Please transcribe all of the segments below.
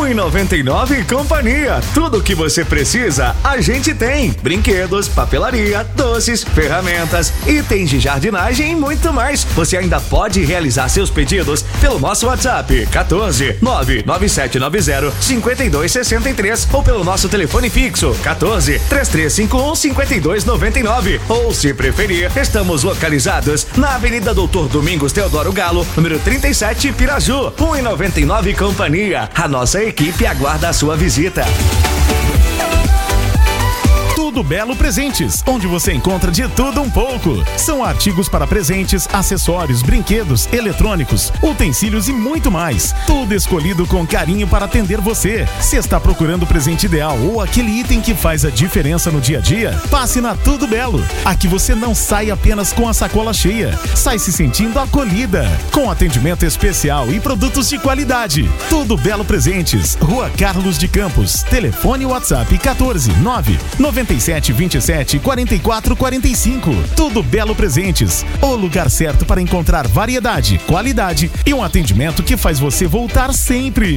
1,99 Companhia. Tudo o que você precisa, a gente tem. Brinquedos, papelaria, doces, ferramentas, itens de jardinagem e muito mais. Você ainda pode realizar seus pedidos pelo nosso WhatsApp 14 99790 5263 ou pelo nosso telefone fixo 14 3351 5299. Ou, se preferir, estamos localizados na Avenida Doutor Domingos Teodoro Galo, número 37, Piraju. 1,99 Companhia. A nossa equipe aguarda a sua visita. Tudo Belo Presentes, onde você encontra de tudo um pouco. São artigos para presentes, acessórios, brinquedos, eletrônicos, utensílios e muito mais. Tudo escolhido com carinho para atender você. Se está procurando o presente ideal ou aquele item que faz a diferença no dia a dia, passe na Tudo Belo. Aqui você não sai apenas com a sacola cheia, sai se sentindo acolhida, com atendimento especial e produtos de qualidade. Tudo Belo Presentes, Rua Carlos de Campos, telefone WhatsApp 14 997 27 44 45. Tudo Belo Presentes, o lugar certo para encontrar variedade, qualidade e um atendimento que faz você voltar sempre.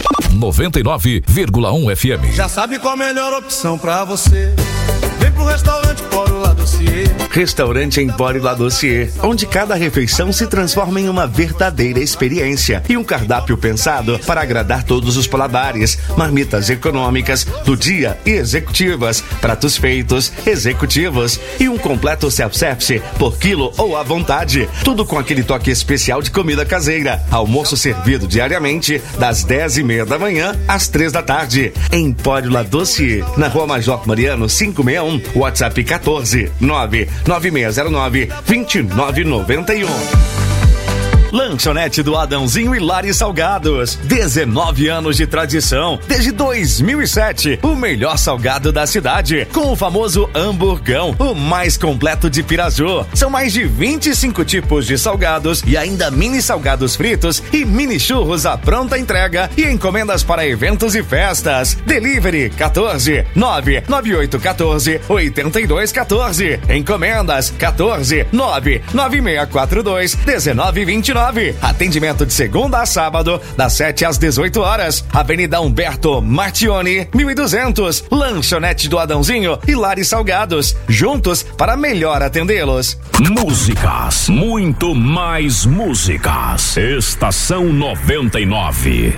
99,1 FM. Já sabe qual a melhor opção pra você? Vem pro restaurante Empório La Dossier. Restaurante Empório La Dossier, onde cada refeição se transforma em uma verdadeira experiência e um cardápio pensado para agradar todos os paladares. Marmitas econômicas do dia e executivas, pratos feitos, executivos e um completo self-service por quilo ou à vontade. Tudo com aquele toque especial de comida caseira. Almoço servido diariamente das 10:30 da manhã às 3 da tarde. Empório La Dossier, na Rua Major Mariano 561, WhatsApp 14 99609 2991. Lanchonete do Adãozinho e Lari Salgados, 19 anos de tradição, desde 2007, o melhor salgado da cidade, com o famoso hamburgão, o mais completo de Piraju. São mais de 25 tipos de salgados e ainda mini salgados fritos e mini churros à pronta entrega e encomendas para eventos e festas. Delivery 14 99814 8214. Encomendas 14 99642 1929. Atendimento de segunda a sábado, das 7 às 18 horas. Avenida Humberto Martioni, 1200. Lanchonete do Adãozinho e Lari Salgados. Juntos para melhor atendê-los. Músicas, muito mais músicas. Estação 99.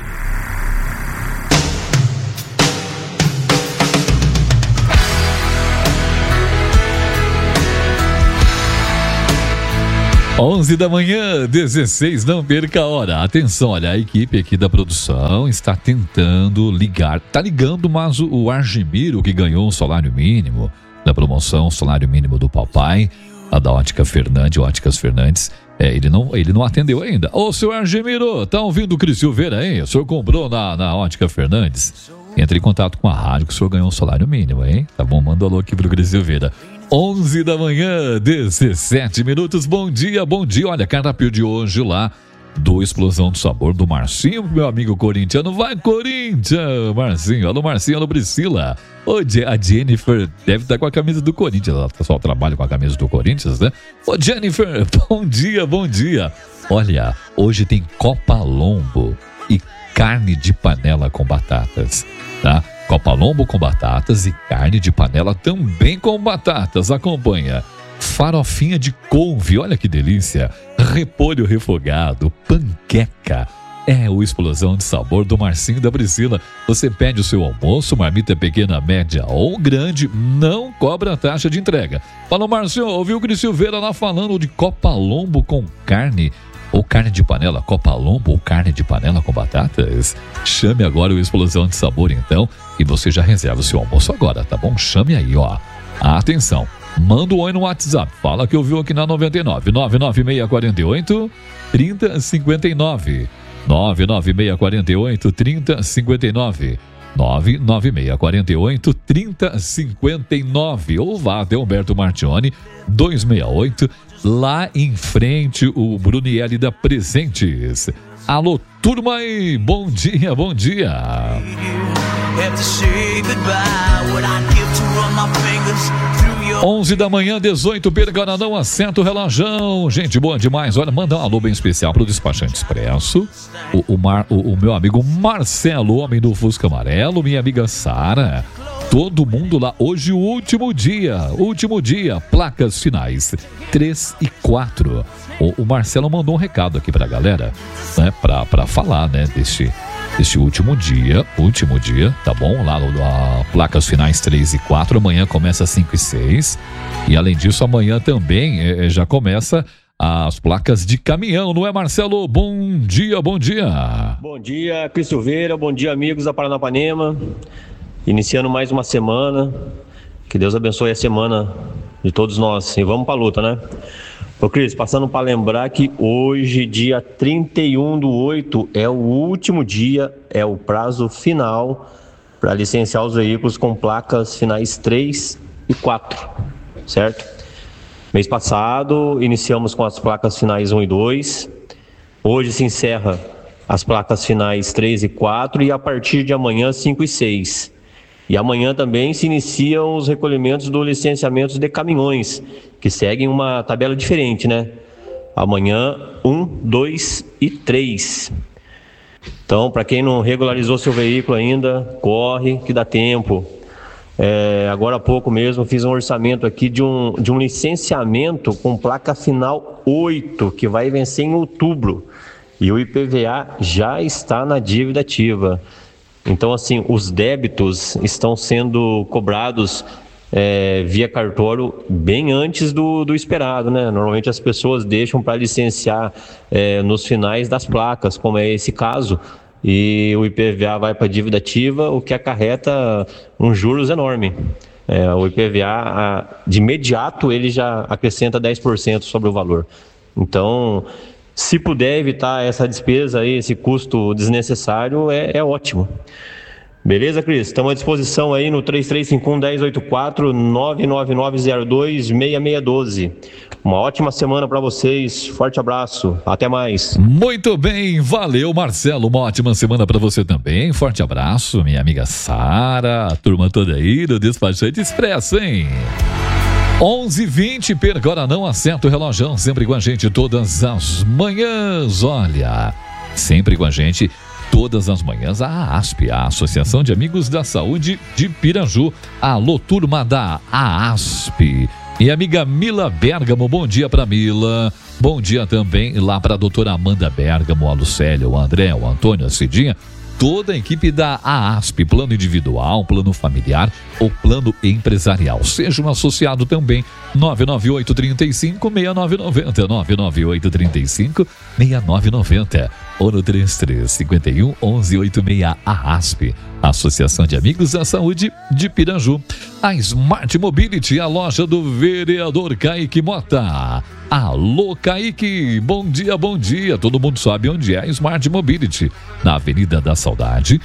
Onze da manhã, 16, não perca a hora. Atenção, olha, a equipe aqui da produção está tentando ligar. Tá ligando, mas o Argemiro, que ganhou um salário mínimo da promoção Salário Mínimo do Papai, a da Óticas Fernandes, ele não atendeu ainda. Ô, seu Argemiro, tá ouvindo o Cris Silveira, hein? O senhor comprou na Ótica Fernandes? Entre em contato com a rádio que o senhor ganhou um salário mínimo, hein? Tá bom, manda alô aqui pro Cris Silveira. 11 da manhã, 17 minutos. Bom dia. Olha, cardápio de hoje lá do Explosão do Sabor do Marcinho, meu amigo corintiano. Vai, Corinthians, Marcinho. Alô, Marcinho, alô, Priscila. A Jennifer deve estar com a camisa do Corinthians. Ela só trabalha com a camisa do Corinthians, né? Ô, Jennifer, bom dia. Olha, hoje tem Copa Lombo e carne de panela com batatas, tá? Copa Lombo com batatas e carne de panela também com batatas. Acompanha farofinha de couve, olha que delícia, repolho refogado, panqueca. É o Explosão de Sabor do Marcinho e da Priscila. Você pede o seu almoço, marmita pequena, média ou grande, não cobra taxa de entrega. Fala, Marcinho, ouviu o Cris Silveira lá falando de Copa Lombo com carne ou carne de panela, Copa Lombo ou carne de panela com batatas? Chame agora o Explosão de Sabor, então, e você já reserva o seu almoço agora, tá bom? Chame aí, ó. Atenção, manda um oi no WhatsApp, fala que ouviu aqui na 99, 99648 3059, 99648 3059, 99648 3059, ou vá até Humberto Martioni 268, lá em frente o Brunielli da Presentes. Alô, turma aí, bom dia. 11 da manhã, 18, Pergaranão, acerta o relógio. Gente boa demais. Olha, manda um alô bem especial pro Despachante Expresso. O meu amigo Marcelo, homem do Fusca Amarelo, minha amiga Sara. Todo mundo lá. Hoje o último dia. Placas finais 3 e 4. O Marcelo mandou um recado aqui pra galera, né? Pra falar, né? Deste último dia, tá bom? Lá placas finais 3 e 4, amanhã começa 5 e 6. E além disso, amanhã também já começa as placas de caminhão, não é, Marcelo? Bom dia. Bom dia, Cris Silveira, bom dia, amigos da Paranapanema. Iniciando mais uma semana, que Deus abençoe a semana de todos nós. E vamos pra luta, né? Ô Cris, passando para lembrar que hoje, dia 31/8, é o último dia, é o prazo final para licenciar os veículos com placas finais 3 e 4, certo? Mês passado, iniciamos com as placas finais 1 e 2, hoje se encerra as placas finais 3 e 4 e a partir de amanhã 5 e 6. E amanhã também se iniciam os recolhimentos do licenciamento de caminhões, que seguem uma tabela diferente, né? Amanhã, 1, 2 e 3. Então, para quem não regularizou seu veículo ainda, corre que dá tempo. Agora há pouco mesmo fiz um orçamento aqui de um licenciamento com placa final 8, que vai vencer em outubro. E o IPVA já está na dívida ativa. Então, assim, os débitos estão sendo cobrados via cartório bem antes do esperado, né? Normalmente as pessoas deixam para licenciar nos finais das placas, como é esse caso, e o IPVA vai para a dívida ativa, o que acarreta um juros enorme. O IPVA, de imediato, ele já acrescenta 10% sobre o valor. Então, se puder evitar essa despesa aí, esse custo desnecessário, é ótimo. Beleza, Cris? Estamos à disposição aí no 3351-1084, 99902-6612. Uma ótima semana para vocês. Forte abraço. Até mais. Muito bem. Valeu, Marcelo. Uma ótima semana para você também. Forte abraço, minha amiga Sara. A turma toda aí do Despachante Expresso, hein? 11h20, Pergaranão, acerta o relógio, sempre com a gente todas as manhãs, olha, sempre com a gente todas as manhãs, a AASP, a Associação de Amigos da Saúde de Piraju, alô turma da AASP, e amiga Mila Bergamo, bom dia pra Mila, bom dia também lá pra doutora Amanda Bergamo, a Lucélia, o André, o Antônio, a Cidinha, toda a equipe da AASP, plano individual, plano familiar ou plano empresarial. Seja um associado também, 998-35-6990, 998-35-6990 ou no 3351-1186, AASP, Associação de Amigos da Saúde de Piraju. A Smart Mobility, a loja do vereador Kaique Mota. Alô, Kaique, bom dia. Todo mundo sabe onde é a Smart Mobility. Na Avenida da Saudade,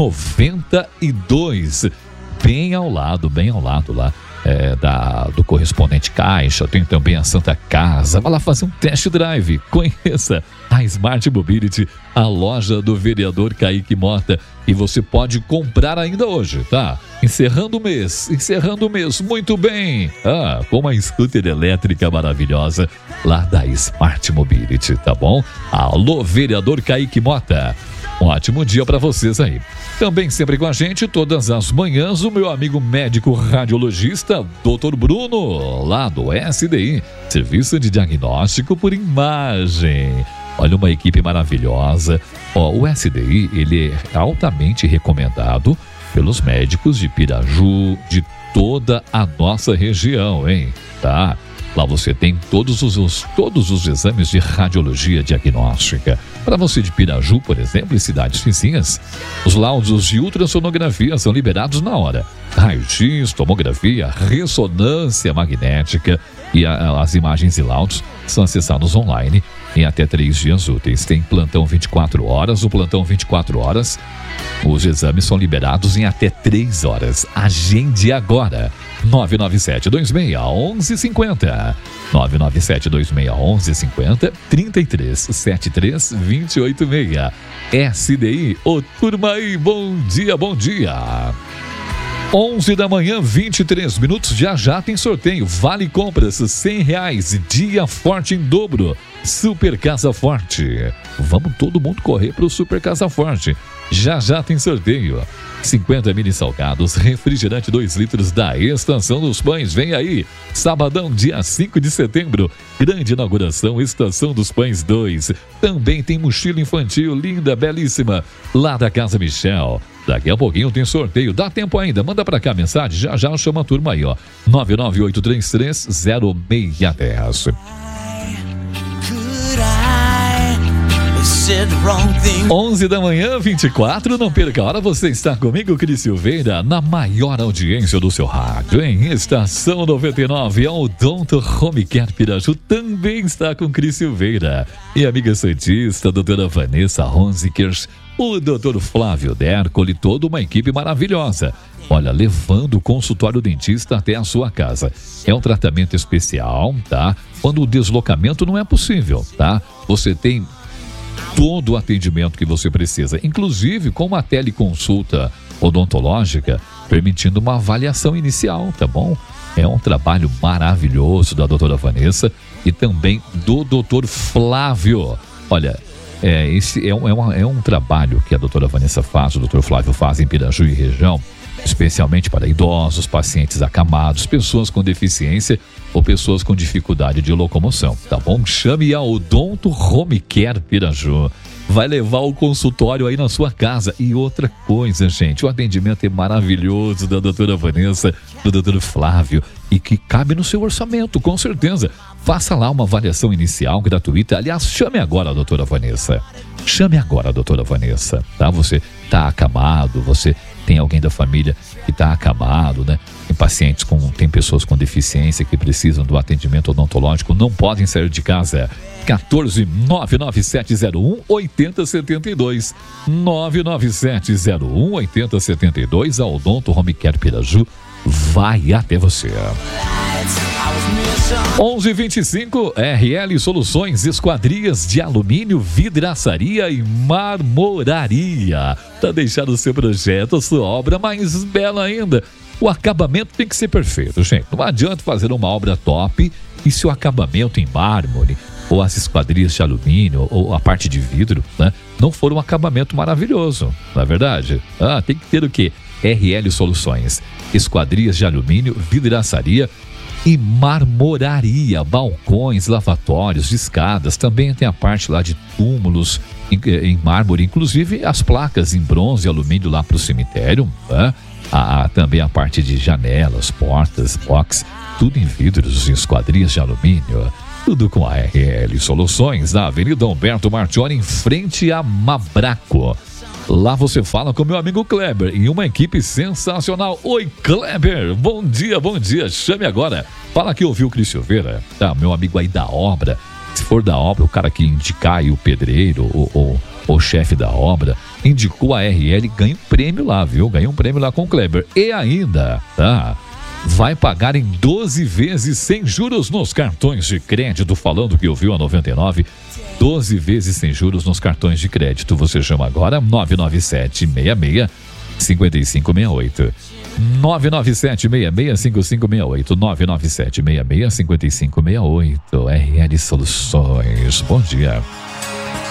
92. Bem ao lado lá do correspondente Caixa. Tem também a Santa Casa. Vai lá fazer um test drive. Conheça a Smart Mobility, a loja do vereador Kaique Mota. E você pode comprar ainda hoje, tá? Encerrando o mês, muito bem. Com uma scooter elétrica maravilhosa lá da Smart Mobility, tá bom? Alô, vereador Kaique Mota. Um ótimo dia para vocês aí. Também sempre com a gente, todas as manhãs, o meu amigo médico radiologista, Dr. Bruno, lá do SDI, Serviço de Diagnóstico por Imagem. Olha, uma equipe maravilhosa. O SDI, ele é altamente recomendado pelos médicos de Piraju, de toda a nossa região, hein? Tá? Lá você tem todos os exames de radiologia diagnóstica. Para você de Piraju, por exemplo, e cidades vizinhas, os laudos de ultrassonografia são liberados na hora. Raio-X, tomografia, ressonância magnética e as imagens e laudos são acessados online em até 3 dias úteis. Tem plantão 24 horas, o plantão 24 horas, os exames são liberados em até 3 horas. Agende agora. 997-26-1150. 997-26-1150. 3373-286. SDI, ô turma aí, bom dia. 11 da manhã, 23 minutos, já tem sorteio. Vale compras, R$100, dia forte em dobro. Super Casa Forte. Vamos todo mundo correr pro Super Casa Forte. Já tem sorteio. 50 mini salgados, refrigerante 2 litros da Estação dos Pães. Vem aí, sabadão, dia 5 de setembro. Grande inauguração, Estação dos Pães 2. Também tem mochila infantil, linda, belíssima, lá da Casa Michel. Daqui a pouquinho tem sorteio, dá tempo ainda, manda pra cá a mensagem, já chama a turma aí, ó, 998330610. 11 da manhã, 24, não perca a hora, você está comigo, Cris Silveira, na maior audiência do seu rádio, em Estação 99, a Odonto Home Care Piraju também está com Cris Silveira. E amiga santista, doutora Vanessa Ronzikers, o doutor Flávio Dercoli, toda uma equipe maravilhosa. Olha, levando o consultório dentista até a sua casa. É um tratamento especial, tá? Quando o deslocamento não é possível, tá? Você tem todo o atendimento que você precisa, inclusive com uma teleconsulta odontológica, permitindo uma avaliação inicial, tá bom? É um trabalho maravilhoso da doutora Vanessa e também do doutor Flávio. Olha, esse é um trabalho que a doutora Vanessa faz, o doutor Flávio faz em Piraju e região, especialmente para idosos, pacientes acamados, pessoas com deficiência ou pessoas com dificuldade de locomoção, tá bom? Chame a Odonto Home Care Piraju. Vai levar o consultório aí na sua casa. E outra coisa, gente, o atendimento é maravilhoso da doutora Vanessa, do doutor Flávio, e que cabe no seu orçamento, com certeza. Faça lá uma avaliação inicial gratuita. Aliás, chame agora a doutora Vanessa. Chame agora a doutora Vanessa, tá? Você tá acamado, você tem alguém da família que tá acamado, né? Tem pessoas com deficiência que precisam do atendimento odontológico, não podem sair de casa. 14-99701-8072. 99701-8072. A Odonto Home Care Piraju vai até você. 11:25, RL Soluções, esquadrias de alumínio, vidraçaria e marmoraria. Tá deixando o seu projeto, a sua obra mais bela ainda. O acabamento tem que ser perfeito, gente. Não adianta fazer uma obra top e se o acabamento em mármore, ou as esquadrias de alumínio, ou a parte de vidro, né, não for um acabamento maravilhoso, não é verdade? Tem que ter o quê? RL Soluções, esquadrias de alumínio, vidraçaria e marmoraria, balcões, lavatórios, escadas. Também tem a parte lá de túmulos em mármore, inclusive as placas em bronze e alumínio lá para o cemitério, né? Também a parte de janelas, portas, box, tudo em vidros e esquadrias de alumínio. Tudo com a RL Soluções, na Avenida Humberto Martione, em frente a Mabraco. Lá você fala com meu amigo Kleber e uma equipe sensacional. Oi, Kleber, bom dia, chame agora. Fala que ouviu o Cris Silveira, tá? Meu amigo aí da obra. Se for da obra, o cara que indicar aí o pedreiro ou o chefe da obra, indicou a RL, ganha um prêmio lá, viu? Ganha um prêmio lá com o Kleber. E ainda, tá? Vai pagar em 12 vezes sem juros nos cartões de crédito, falando que ouviu a 99, 12 vezes sem juros nos cartões de crédito. Você chama agora 997-66-5568. 997-66-5568. 997-66-5568. RL Soluções. Bom dia.